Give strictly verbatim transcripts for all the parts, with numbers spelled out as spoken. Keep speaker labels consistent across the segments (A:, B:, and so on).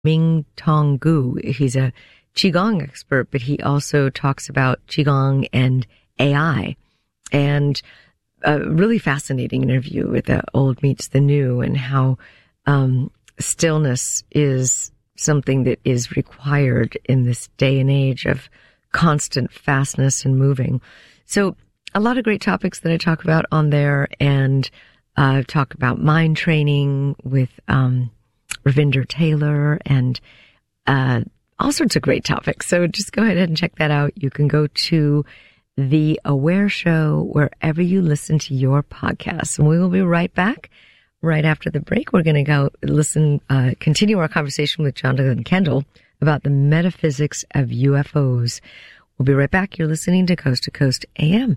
A: Ming Tong Gu. He's a Qigong expert, but he also talks about Qigong and A I. And a really fascinating interview with the old meets the new, and how um, stillness is something that is required in this day and age of constant fastness and moving. So a lot of great topics that I talk about on there, and uh, talk about mind training with um, Ravinder Taylor, and uh, all sorts of great topics. So just go ahead and check that out. You can go to The Aware Show wherever you listen to your podcasts. And we will be right back right after the break. We're going to go listen, uh, continue our conversation with Jonathan Kendall about the metaphysics of U F Os. We'll be right back. You're listening to Coast to Coast A M.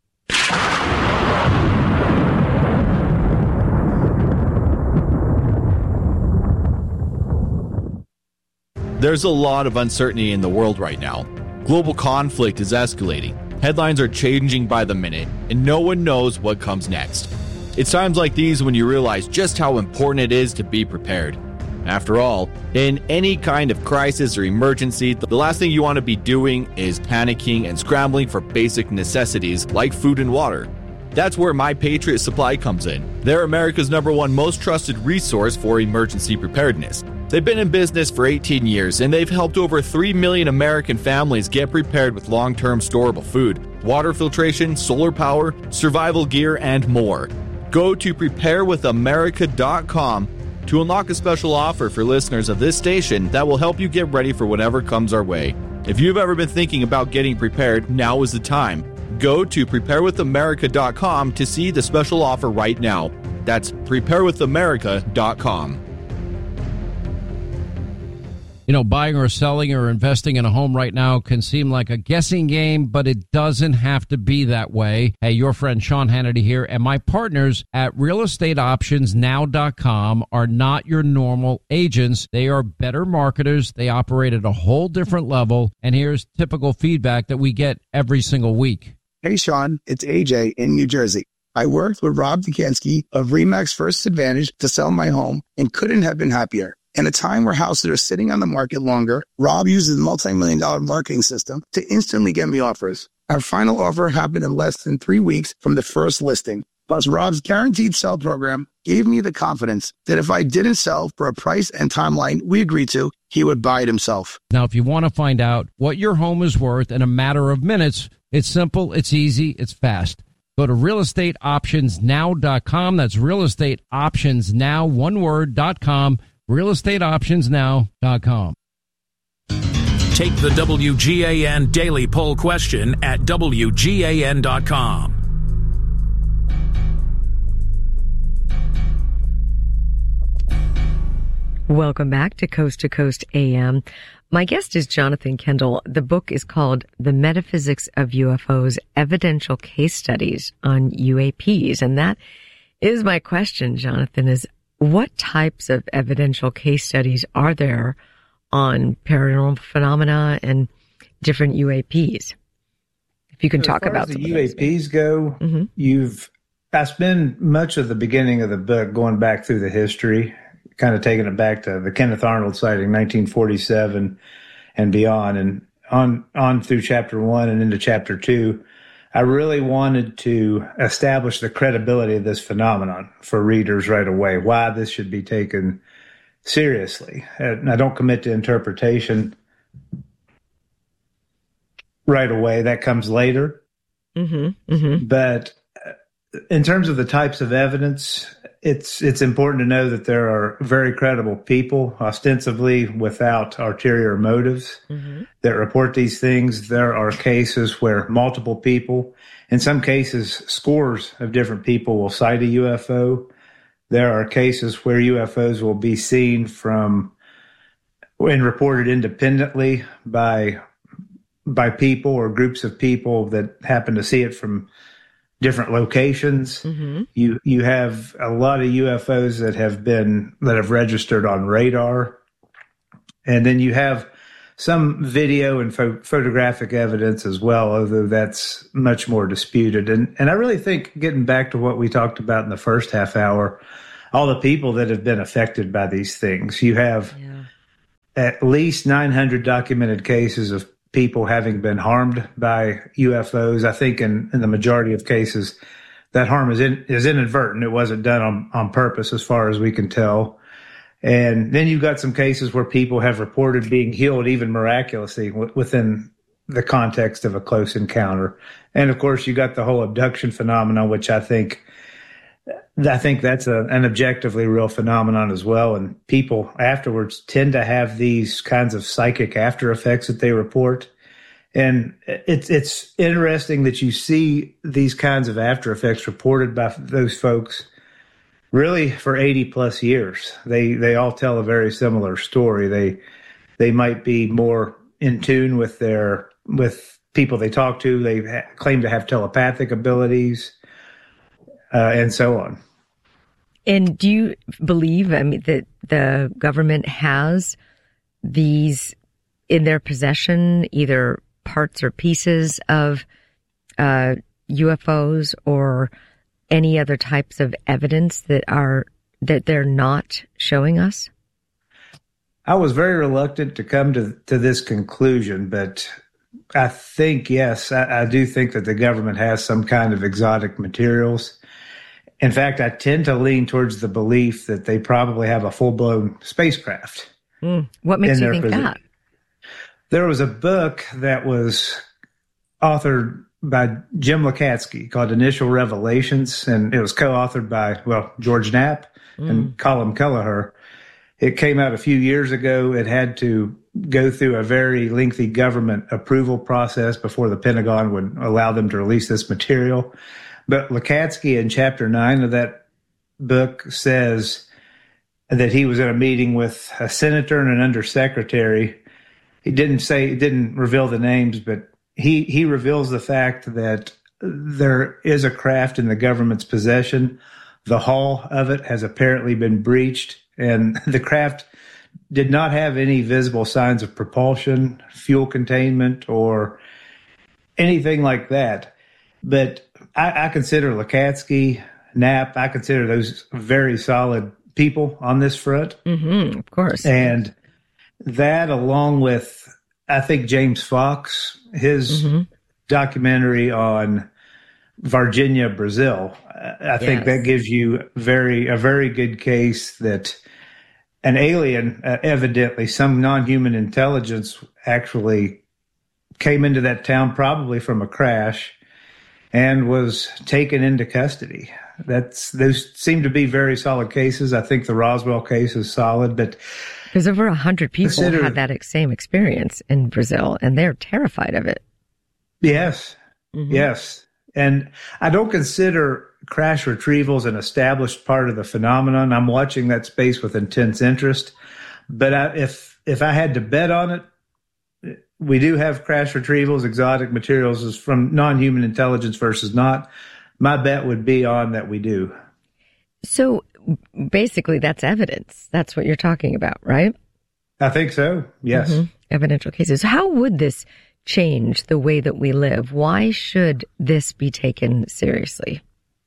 B: There's a lot of uncertainty in the world right now. Global conflict is escalating. Headlines are changing by the minute, and no one knows what comes next. It's times like these when you realize just how important it is to be prepared. After all, in any kind of crisis or emergency, the last thing you want to be doing is panicking and scrambling for basic necessities like food and water. That's where My Patriot Supply comes in. They're America's number one most trusted resource for emergency preparedness. They've been in business for eighteen years, and they've helped over three million American families get prepared with long-term storable food, water filtration, solar power, survival gear, and more. Go to prepare with america dot com to unlock a special offer for listeners of this station that will help you get ready for whatever comes our way. If you've ever been thinking about getting prepared, now is the time. Go to prepare with america dot com to see the special offer right now. That's prepare with america dot com.
C: You know, buying or selling or investing in a home right now can seem like a guessing game, but it doesn't have to be that way. Hey, your friend Sean Hannity here, and my partners at real estate options now dot com are not your normal agents. They are better marketers. They operate at a whole different level, and here's typical feedback that we get every single week.
D: Hey, Sean, it's A J in New Jersey. I worked with Rob Dukansky of RE/MAX First Advantage to sell my home and couldn't have been happier. In a time where houses are sitting on the market longer, Rob uses a multi-million dollar marketing system to instantly get me offers. Our final offer happened in less than three weeks from the first listing. Plus, Rob's guaranteed sell program gave me the confidence that if I didn't sell for a price and timeline we agreed to, he would buy it himself.
C: Now, if you want to find out what your home is worth in a matter of minutes, it's simple, it's easy, it's fast. Go to real estate options now dot com. That's real estate options now, one word, dot com. real estate options now dot com.
E: Take the W G A N Daily Poll question at W G A N dot com.
A: Welcome back to Coast to Coast A M. My guest is Jonathan Kendall. The book is called The Metaphysics of U F Os, Evidential Case Studies on U A Ps. And that is my question, Jonathan, is what types of evidential case studies are there on paranormal phenomena and different U A Ps? If you can
F: so
A: talk
F: as far
A: about
F: as the
A: some
F: U A Ps
A: those,
F: go,
A: mm-hmm.
F: you've I spend much of the beginning of the book going back through the history, kind of taking it back to the Kenneth Arnold sighting, nineteen forty-seven and beyond, and on on through chapter one and into chapter two. I really wanted to establish the credibility of this phenomenon for readers right away, why this should be taken seriously. And I don't commit to interpretation right away. That comes later.
A: Mm-hmm, mm-hmm.
F: But in terms of the types of evidence, it's it's important to know that there are very credible people, ostensibly without ulterior motives, mm-hmm. that report these things. There are cases where multiple people, in some cases scores of different people, will cite a U F O. There are cases where U F Os will be seen from and reported independently by by people or groups of people that happen to see it from different locations. Mm-hmm. You you have a lot of U F Os that have been that have registered on radar, and then you have some video and pho- photographic evidence as well, although that's much more disputed. And and I really think, getting back to what we talked about in the first half hour, all the people that have been affected by these things. You have
A: yeah.
F: at least nine hundred documented cases of people having been harmed by U F Os. I think in, in the majority of cases, that harm is in, is inadvertent. It wasn't done on, on purpose, as far as we can tell. And then you've got some cases where people have reported being healed, even miraculously, w- within the context of a close encounter. And of course, you got the whole abduction phenomenon, which I think, I think that's a, an objectively real phenomenon as well. And people afterwards tend to have these kinds of psychic after effects that they report. And it's, it's interesting that you see these kinds of after effects reported by those folks really for eighty plus years. They, they all tell a very similar story. They, they might be more in tune with their, with people they talk to. They ha- claim to have telepathic abilities, uh, and so on.
A: And do you believe, I mean, that the government has these in their possession, either parts or pieces of uh, U F Os or any other types of evidence that are that they're not showing us?
F: I was very reluctant to come to to this conclusion, but I think, yes, I, I do think that the government has some kind of exotic materials. In fact, I tend to lean towards the belief that they probably have a full-blown spacecraft.
A: Mm. What makes you think position. that?
F: There was a book that was authored by Jim Lukatsky called Initial Revelations, and it was co-authored by, well, George Knapp mm. and Colin Kelleher. It came out a few years ago. It had to go through a very lengthy government approval process before the Pentagon would allow them to release this material. But Lukatsky in chapter nine of that book says that he was in a meeting with a senator and an undersecretary. He didn't say, he didn't reveal the names, but he, he reveals the fact that there is a craft in the government's possession. The hull of it has apparently been breached, and the craft did not have any visible signs of propulsion, fuel containment, or anything like that. But I, I consider Lukatsky, Knapp, I consider those very solid people on this front.
A: Mm-hmm, of course.
F: And that, along with, I think, James Fox, his mm-hmm. documentary on Virginia, Brazil, I think yes. that gives you very a very good case that an alien, uh, evidently some non-human intelligence, actually came into that town probably from a crash and was taken into custody. That's those seem to be very solid cases. I think the Roswell case is solid, but
A: because over a hundred people consider, had that same experience in Brazil, and they're terrified of it.
F: Yes, mm-hmm. yes, and I don't consider crash retrievals an established part of the phenomenon. I'm watching that space with intense interest, but I, if if I had to bet on it, we do have crash retrievals, exotic materials is from non-human intelligence versus not. My bet would be on that we do.
A: So basically that's evidence. That's what you're talking about, right?
F: I think so. Yes. Mm-hmm.
A: Evidential cases. How would this change the way that we live? Why should this be taken seriously?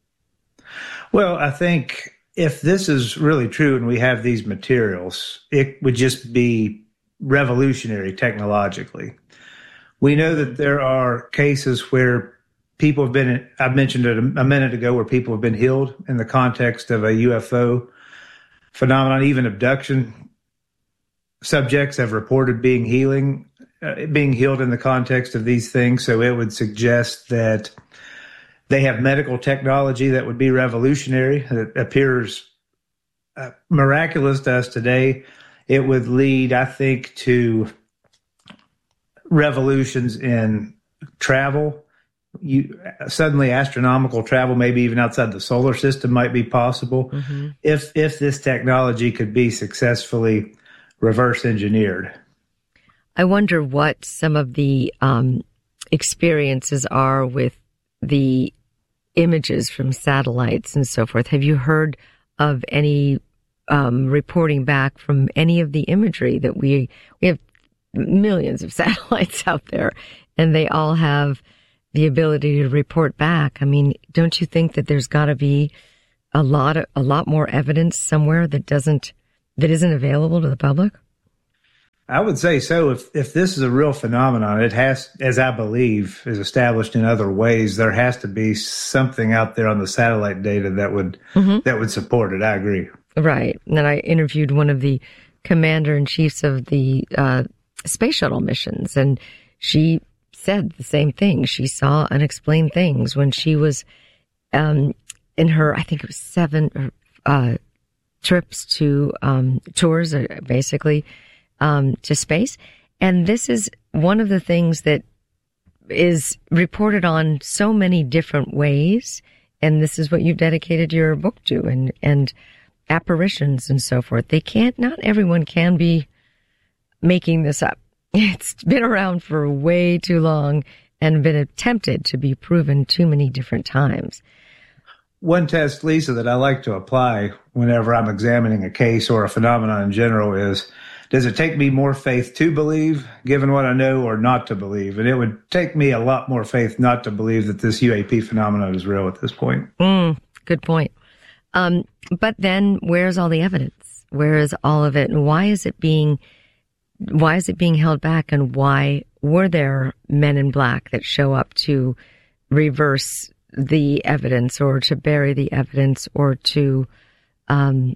F: Well, I think if this is really true and we have these materials, it would just be revolutionary technologically. We know that there are cases where people have been, I mentioned it a minute ago, where people have been healed in the context of a U F O phenomenon. Even abduction subjects have reported being healing, uh, being healed in the context of these things. So it would suggest that they have medical technology that would be revolutionary, that appears uh, miraculous to us today. It would lead, I think, to revolutions in travel. You, suddenly astronomical travel, maybe even outside the solar system, might be possible mm-hmm. if if this technology could be successfully reverse engineered.
A: I wonder what some of the um, experiences are with the images from satellites and so forth. Have you heard of any um, reporting back from any of the imagery that we we have millions of satellites out there, and they all have the ability to report back? I mean, don't you think that there's got to be a lot of, a lot more evidence somewhere that doesn't that isn't available to the public?
F: I would say so. If if this is a real phenomenon, it has, as I believe, is established in other ways. There has to be something out there on the satellite data that would mm-hmm. that would support it. I agree.
A: Right. And then I interviewed one of the commander in chiefs of the uh, space shuttle missions, and she said the same thing. She saw unexplained things when she was um, in her, I think it was seven uh, trips to um, tours, basically. Um, to space. And this is one of the things that is reported on so many different ways. And this is what you've dedicated your book to, and, and apparitions and so forth. They can't, not everyone can be making this up. It's been around for way too long and been attempted to be proven too many different times.
F: One test, Lisa, that I like to apply whenever I'm examining a case or a phenomenon in general is, does it take me more faith to believe, given what I know, or not to believe? And it would take me a lot more faith not to believe that this U A P phenomenon is real at this point.
A: Mm, good point. Um, but then where's all the evidence? Where is all of it? And why is it being, why is it being held back? And why were there men in black that show up to reverse the evidence or to bury the evidence or to, um,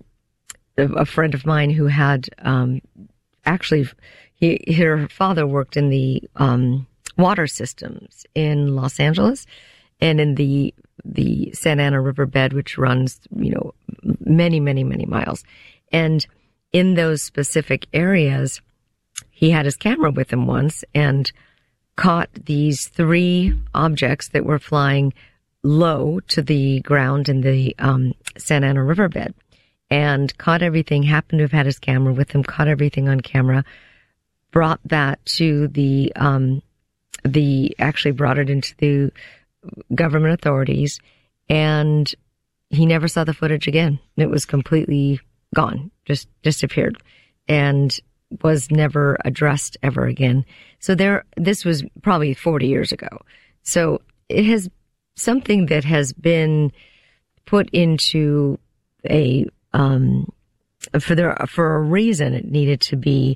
A: a friend of mine who had, um, actually, he, her father worked in the, um, water systems in Los Angeles and in the, the Santa Ana riverbed, which runs, you know, many, many, many miles. And in those specific areas, he had his camera with him once and caught these three objects that were flying low to the ground in the, um, Santa Ana riverbed. And caught everything, happened to have had his camera with him, caught everything on camera, brought that to the, um, the, actually brought it into the government authorities, and he never saw the footage again. It was completely gone, just disappeared, and was never addressed ever again. So there, this was probably forty years ago. So it has something that has been put into a, Um, for there, for a reason, it needed to be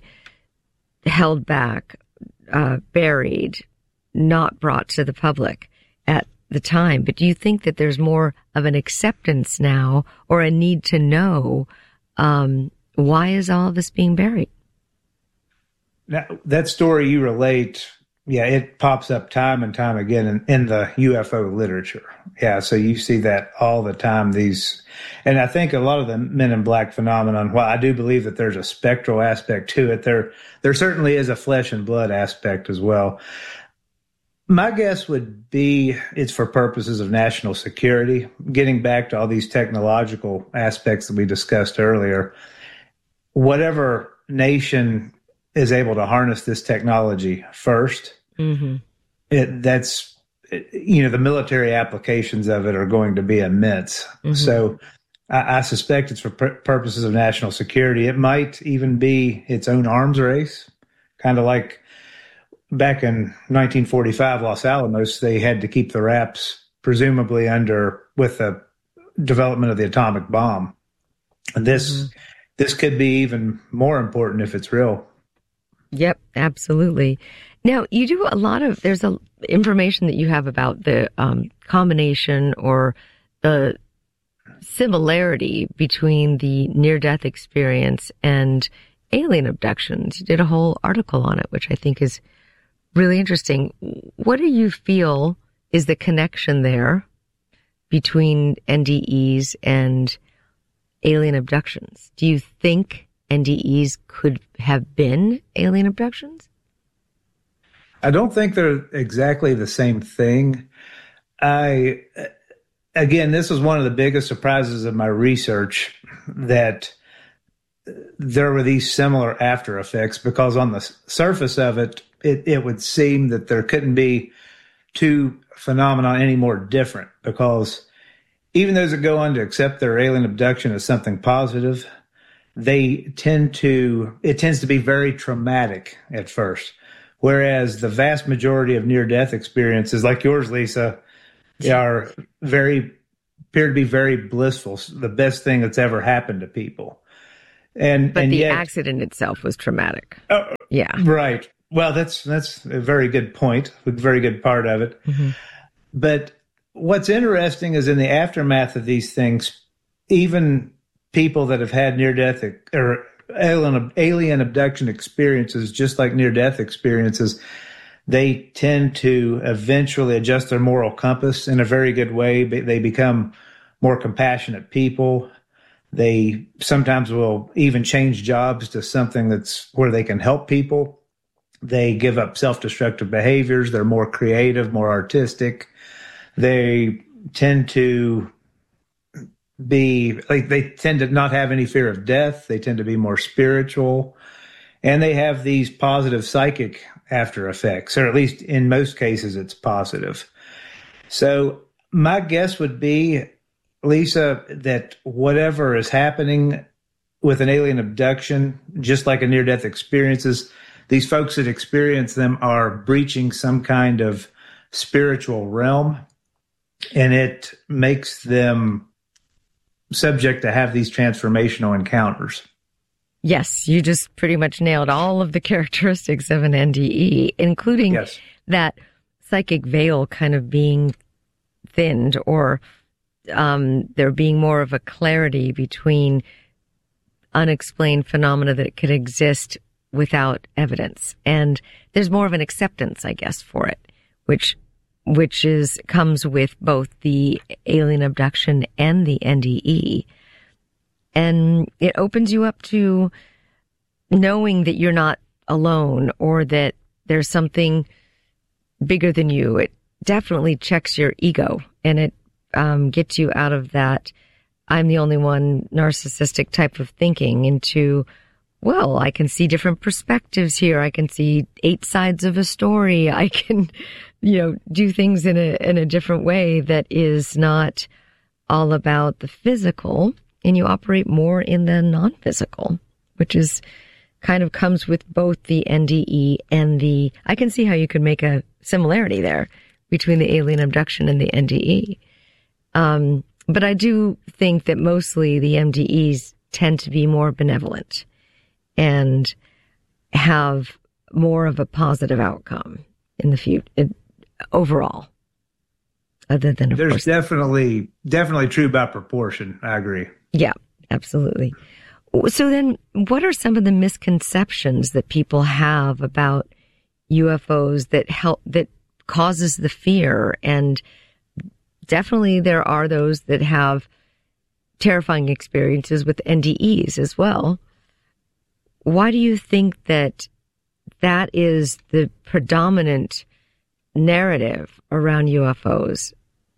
A: held back, uh, buried, not brought to the public at the time. But do you think that there's more of an acceptance now or a need to know, um, why is all of this being buried?
F: Now, that story you relate, yeah, it pops up time and time again in, in the U F O literature. Yeah, so you see that all the time. These, and I think a lot of the Men in Black phenomenon, while I do believe that there's a spectral aspect to it, there there certainly is a flesh and blood aspect as well. My guess would be it's for purposes of national security. Getting back to all these technological aspects that we discussed earlier, whatever nation is able to harness this technology first, mm-hmm. it, that's, you know, the military applications of it are going to be immense. Mm-hmm. So I, I suspect it's for pur- purposes of national security. It might even be its own arms race, kind of like back in nineteen forty-five, Los Alamos, they had to keep the Raps presumably under with the development of the atomic bomb. And this, mm-hmm. this could be even more important if it's real.
A: Yep, absolutely. Now, you do a lot of, there's a information that you have about the um, combination or the similarity between the near-death experience and alien abductions. You did a whole article on it, which I think is really interesting. What do you feel is the connection there between N D Es and alien abductions? Do you think N D Es could have been alien abductions?
F: I don't think they're exactly the same thing. I, again, this was one of the biggest surprises of my research, that there were these similar after effects, because on the surface of it, it, it would seem that there couldn't be two phenomena any more different, because even those that go on to accept their alien abduction as something positive, they tend to, it tends to be very traumatic at first. Whereas the vast majority of near-death experiences, like yours, Lisa, are very, appear to be very blissful, the best thing that's ever happened to people. And
A: But
F: and
A: the
F: yet,
A: accident itself was traumatic.
F: Uh,
A: Yeah.
F: Right. Well, that's that's a very good point, a very good part of it. Mm-hmm. But what's interesting is in the aftermath of these things, even people that have had near-death or alien, alien abduction experiences, just like near-death experiences, they tend to eventually adjust their moral compass in a very good way. They become more compassionate people. They sometimes will even change jobs to something that's where they can help people. They give up self-destructive behaviors. They're more creative, more artistic. They tend to be like, they tend to not have any fear of death. They tend to be more spiritual, and they have these positive psychic after effects, or at least in most cases, it's positive. So my guess would be, Lisa, that whatever is happening with an alien abduction, just like a near-death experiences, these folks that experience them are breaching some kind of spiritual realm, and it makes them subject to have these transformational encounters.
A: Yes, you just pretty much nailed all of the characteristics of an N D E, including yes. that psychic veil kind of being thinned, or um, there being more of a clarity between unexplained phenomena that could exist without evidence. And there's more of an acceptance, I guess, for it, which which is comes with both the alien abduction and the N D E. And it opens you up to knowing that you're not alone, or that there's something bigger than you. It definitely checks your ego, and it um, gets you out of that I'm the only one narcissistic type of thinking into, well, I can see different perspectives here. I can see eight sides of a story. I can, you know, do things in a in a different way that is not all about the physical. And you operate more in the non-physical, which is kind of comes with both the N D E and the, I can see how you could make a similarity there between the alien abduction and the N D E. Um, but I do think that mostly the M D Es tend to be more benevolent and have more of a positive outcome in the future overall. Other than, of
F: There's
A: course,
F: definitely, definitely true by proportion. I agree.
A: Yeah, absolutely. So then what are some of the misconceptions that people have about U F Os that help, that causes the fear? And definitely there are those that have terrifying experiences with N D Es as well. Why do you think that that is the predominant narrative around U F Os?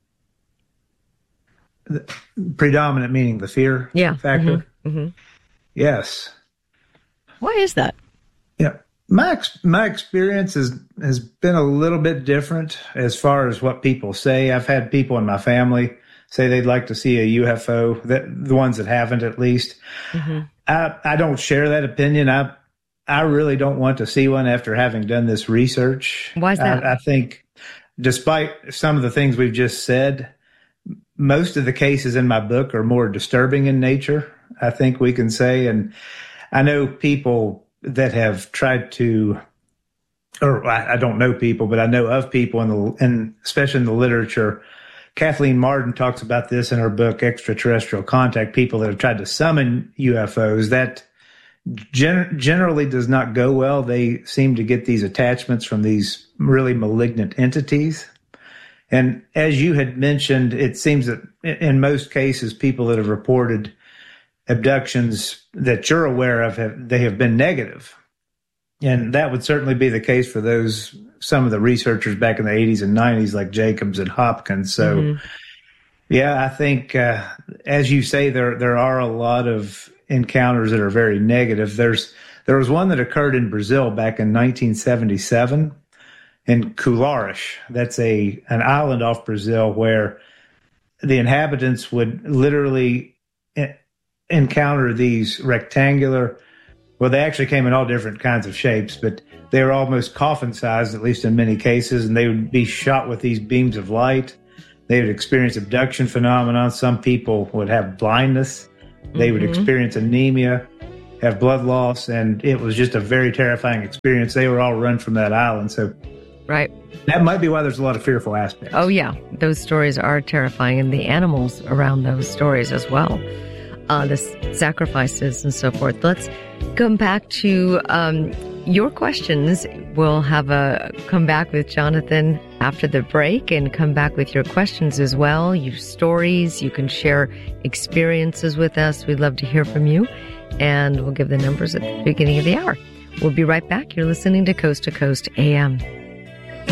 F: The predominant meaning the fear
A: yeah.
F: factor?
A: Mm-hmm. Mm-hmm.
F: Yes.
A: Why is that?
F: Yeah. My ex- my experience is, has been a little bit different as far as what people say. I've had people in my family say they'd like to see a U F O, that, the ones that haven't at least. Mm-hmm. I, I don't share that opinion. I I really don't want to see one after having done this research.
A: Why is that?
F: I, I think despite some of the things we've just said, most of the cases in my book are more disturbing in nature, I think we can say. And I know people that have tried to, or I, I don't know people, but I know of people in the, and especially in the literature. Kathleen Martin talks about this in her book, Extraterrestrial Contact, people that have tried to summon U F Os. That gen- generally does not go well. They seem to get these attachments from these really malignant entities. And as you had mentioned, it seems that in most cases, people that have reported abductions that you're aware of, have, they have been negative. And that would certainly be the case for those, some of the researchers back in the eighties and nineties, like Jacobs and Hopkins. So, mm-hmm. yeah, I think, uh, as you say, there there are a lot of encounters that are very negative. There's there was one that occurred in Brazil back in nineteen seventy-seven. In Colares, that's a an island off Brazil where the inhabitants would literally e- encounter these rectangular, well, they actually came in all different kinds of shapes, but they were almost coffin-sized, at least in many cases, and they would be shot with these beams of light. They would experience abduction phenomena. Some people would have blindness. They mm-hmm. would experience anemia. have blood loss, and it was just a very terrifying experience. They were all run from that island. So
A: right.
F: That might be why there's a lot of fearful aspects.
A: Oh, yeah. Those stories are terrifying, and the animals around those stories as well. Uh, the sacrifices and so forth. Let's come back to um, your questions. We'll have a come back with Jonathan after the break and come back with your questions as well, your stories. You can share experiences with us. We'd love to hear from you. And we'll give the numbers at the beginning of the hour. We'll be right back. You're listening to Coast to Coast A M.